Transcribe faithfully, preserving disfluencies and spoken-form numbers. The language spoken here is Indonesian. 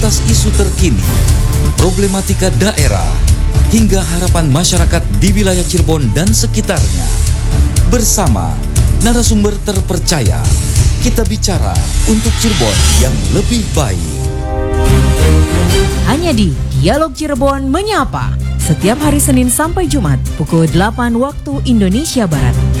atas isu terkini, problematika daerah, hingga harapan masyarakat di wilayah Cirebon dan sekitarnya. Bersama narasumber terpercaya, kita bicara untuk Cirebon yang lebih baik. Hanya di Dialog Cirebon Menyapa, setiap hari Senin sampai Jumat pukul delapan waktu Indonesia Barat.